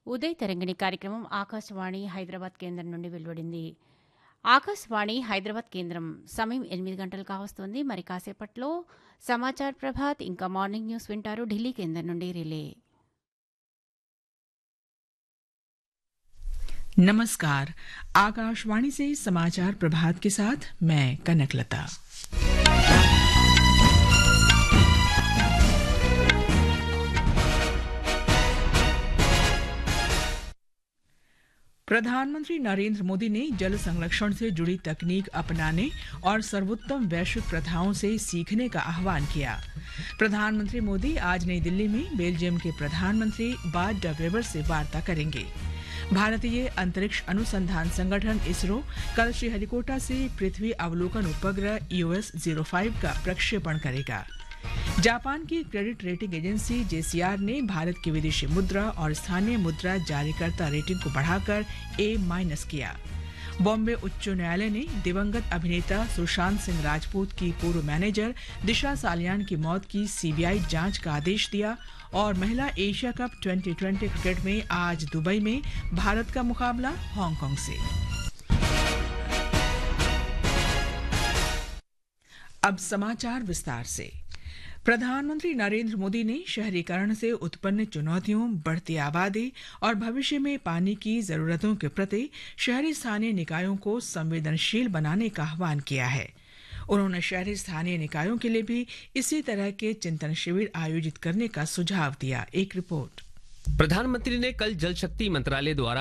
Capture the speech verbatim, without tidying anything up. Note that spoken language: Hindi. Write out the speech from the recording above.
ఉదయ్ తరంగిణి కార్యక్రమం ఆకాశవాణి హైదరాబాద్ కేంద్రం నుండి వెలువడింది. ఆకాశవాణి హైదరాబాద్ కేంద్రం సమయం ఎనిమిది గంటలు కావస్తోంది. మరి కాసేపట్లో సమాచార్ ప్రభాత్ ఇంకా మార్నింగ్ న్యూస్ వింటారు ఢిల్లీ కేంద్రం నుండి రిలే. नमस्कार। आकाशवाणी से समाचार प्रभात के साथ मैं कनकलता। प्रधानमंत्री नरेंद्र मोदी ने जल संरक्षण से जुड़ी तकनीक अपनाने और सर्वोत्तम वैश्विक प्रथाओं से सीखने का आह्वान किया। प्रधानमंत्री मोदी आज नई दिल्ली में बेल्जियम के प्रधानमंत्री बार्ट डे वेबर से वार्ता करेंगे। भारतीय अंतरिक्ष अनुसंधान संगठन इसरो कल श्रीहरिकोटा से पृथ्वी अवलोकन उपग्रह ईओएस ज़ीरो फाइव का प्रक्षेपण करेगा। जापान की क्रेडिट रेटिंग एजेंसी जेसीआर ने भारत की विदेशी मुद्रा और स्थानीय मुद्रा जारीकर्ता रेटिंग को बढ़ाकर ए माइनस किया। बॉम्बे उच्च न्यायालय ने दिवंगत अभिनेता सुशांत सिंह राजपूत की पूर्व मैनेजर दिशा सालियान की मौत की सीबीआई जांच का आदेश दिया और महिला Asia cup twenty twenty cricket में आज दुबई में भारत का मुकाबला हांगकांग से। अब समाचार विस्तार से। प्रधानमंत्री नरेंद्र मोदी ने शहरीकरण से उत्पन्न चुनौतियों, बढ़ती आबादी और भविष्य में पानी की जरूरतों के प्रति शहरी स्थानीय निकायों को संवेदनशील बनाने का आह्वान किया है। उन्होंने शहरी स्थानीय निकायों के लिए भी इसी तरह के चिंतन शिविर आयोजित करने का सुझाव दिया। एक रिपोर्ट। प्रधानमंत्री ने कल जल शक्ति मंत्रालय द्वारा